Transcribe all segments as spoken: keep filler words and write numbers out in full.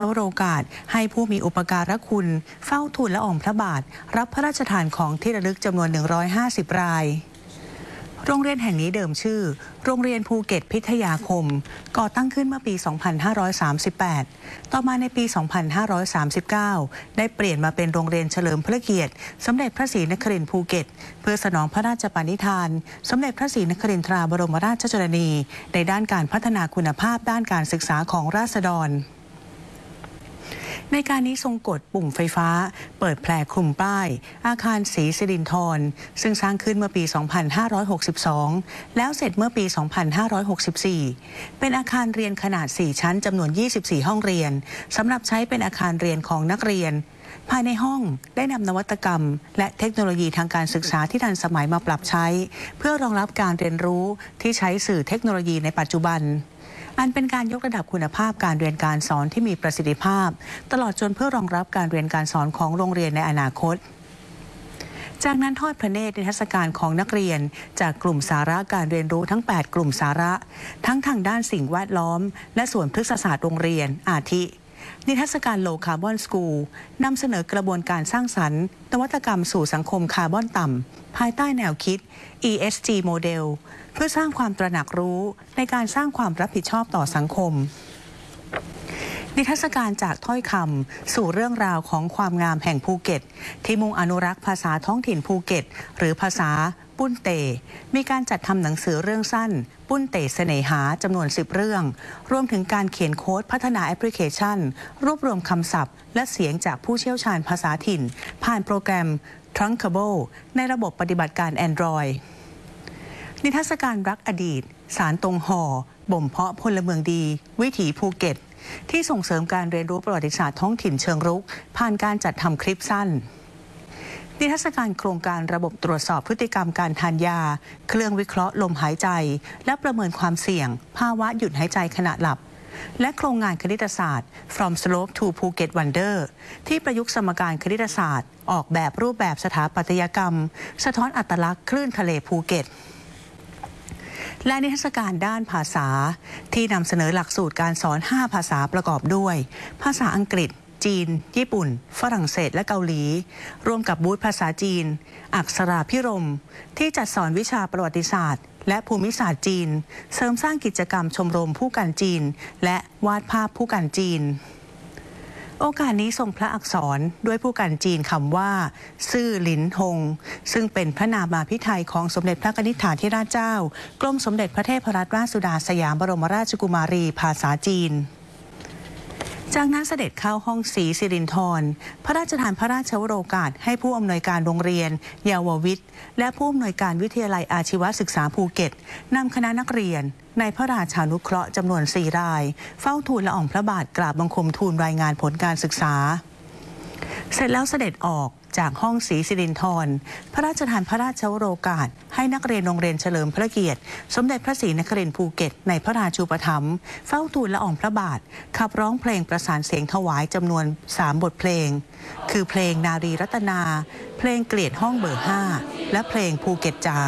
โอกาสให้ผู้มีอุปการะคุณเฝ้าทูลละอองพระบาทรับพระราชทานของที่ระลึกจำนวนหนึ่งร้อยห้าสิบรายโรงเรียนแห่งนี้เดิมชื่อโรงเรียนภูเก็ตพิทยาคมก่อตั้งขึ้นเมื่อปี สองพันห้าร้อยสามสิบแปด ต่อมาในปี สองพันห้าร้อยสามสิบเก้า ได้เปลี่ยนมาเป็นโรงเรียนเฉลิมพระเกียรติสมเด็จพระศรีนครินทร์ภูเก็ตเพื่อสนองพระราชปณิธานสมเด็จพระศรีนครินทราบรมราชชนนีในด้านการพัฒนาคุณภาพด้านการศึกษาของราษฎรในการนี้ทรงกดปุ่มไฟฟ้าเปิดแผลคลุมป้ายอาคารศรีสิรินธรซึ่งสร้างขึ้นเมื่อปี สองพันห้าร้อยหกสิบสอง แล้วเสร็จเมื่อปี สองพันห้าร้อยหกสิบสี่ เป็นอาคารเรียนขนาด สี่ ชั้นจำนวน ยี่สิบสี่ ห้องเรียนสำหรับใช้เป็นอาคารเรียนของนักเรียนภายในห้องได้นำนวัตกรรมและเทคโนโลยีทางการศึกษาที่ทันสมัยมาปรับใช้เพื่อรองรับการเรียนรู้ที่ใช้สื่อเทคโนโลยีในปัจจุบันอันเป็นการยกระดับคุณภาพการเรียนการสอนที่มีประสิทธิภาพตลอดจนเพื่อรองรับการเรียนการสอนของโรงเรียนในอนาคตจากนั้นทอดพระเนตรนิทรรศการของนักเรียนจากกลุ่มสาระการเรียนรู้ทั้ง แปด กลุ่มสาระทั้งทางด้านสิ่งแวดล้อมและส่วนพฤกษศาสตร์โรงเรียนอาทินิทรรศการโลคาร์บอนสกูลนำเสนอกระบวนการสร้างสรรค์นวัตกรรมสู่สังคมคาร์บอนต่ำภายใต้แนวคิด อี เอส จี โมเดล เพื่อสร้างความตระหนักรู้ในการสร้างความรับผิดชอบต่อสังคมนิทรรศการจากถ้อยคำสู่เรื่องราวของความงามแห่งภูเก็ตที่มุ่งอนุรักษ์ภาษาท้องถิ่นภูเก็ตหรือภาษาปุ้นเตมีการจัดทำหนังสือเรื่องสั้นปุ้นเตเสน่หาจำนวนสิบเรื่องรวมถึงการเขียนโค้ดพัฒนาแอปพลิเคชันรวบรวมคำศัพท์และเสียงจากผู้เชี่ยวชาญภาษาถิ่นผ่านโปรแกรม Trunkable ในระบบปฏิบัติการ Android นิทรรศการรักอดีตสารตรงห่อบ่มเพาะพลเมืองดีวิถีภูเก็ตที่ส่งเสริมการเรียนรู้ประวัติศาสตร์ท้องถิ่นเชิงรุกผ่านการจัดทำคลิปสั้นนิทรรศการโครงการระบบตรวจสอบพฤติกรรมการทานยาเครื่องวิเคราะห์ลมหายใจและประเมินความเสี่ยงภาวะหยุดหายใจขณะหลับและโครงงานคณิตศาสตร์ From Slope to Phuket Wonder ที่ประยุกต์สมการคณิตศาสตร์ออกแบบรูปแบบสถาปัตยกรรมสะท้อนอัตลักษณ์คลื่นทะเลภูเก็ตและนิทรรศการด้านภาษาที่นำเสนอหลักสูตรการสอนห้าภาษาประกอบด้วยภาษาอังกฤษจีนญี่ปุ่นฝรั่งเศสและเกาหลีร่วมกับบูธภาษาจีนอักษราพิรมที่จัดสอนวิชาประวัติศาสตร์และภูมิศาสตร์จีนเสริมสร้างกิจกรรมชมรมผู้กันจีนและวาดภาพผู้กันจีนโอกาสนี้ทรงพระอักษรด้วยผู้กันจีนคำว่าซื่อหลินฮงซึ่งเป็นพระนามาภิไธยของสมเด็จพระนิธิฐาธิราชเจ้ากรมสมเด็จพระเทพรัตนราชสุดาสยามบรมราชกุมารีภาษาจีนจากนั้นเสด็จเข้าห้องศรีสิรินธรพระราชทานพระราชวโรกาสให้ผู้อำนวยการโรงเรียนเยาววิทย์และผู้อำนวยการวิทยาลัยอาชีวศึกษาภูเก็ตนำคณะนักเรียนในพระราชานุเคราะห์จำนวนสี่รายเฝ้าทูลละอองพระบาทกราบบังคมทูลรายงานผลการศึกษาเสร็จแล้วเสด็จออกจากห้องศรีสิรินธรพระราชทานพระราชวโรกาสให้นักเรียนโรงเรียนเฉลิมพระเกียรติสมเด็จพระศรีนครินทร์ภูเก็ตในพระราชูปถัมภ์เฝ้าทูลละอองพระบาทขับร้องเพลงประสานเสียงถวายจำนวนสามบทเพลงคือเพลงนารีรัตนาเพลงเกลียดห้องเบอร์ห้าและเพลงภูเก็ตจ๋า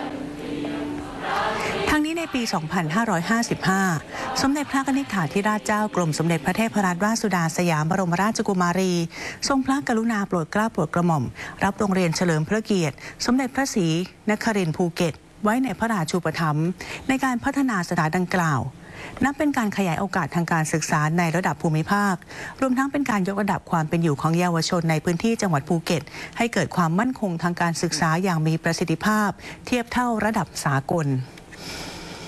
ทั้งนี้ในปี สองพันห้าร้อยห้าสิบห้า สมเด็จพระนิธิฐาธิราชเจ้ากรมสมเด็จพระเทพรัตนราชสุดาสยามบรมราชกุมารีทรงพระกรุณาโปรดเกล้าโปรดกระหม่อมรับโรงเรียนเฉลิมพระเกียรติสมเด็จพระศรีนครินทร์ภูเก็ตไว้ในพระราชูปถัมภ์ในการพัฒนาสถานดังกล่าวนับเป็นการขยายโอกาสทางการศึกษาในระดับภูมิภาครวมทั้งเป็นการยกระดับความเป็นอยู่ของเยาวชนในพื้นที่จังหวัดภูเก็ตให้เกิดความมั่นคงทางการศึกษาอย่างมีประสิทธิภาพเทียบเท่าระดับสากล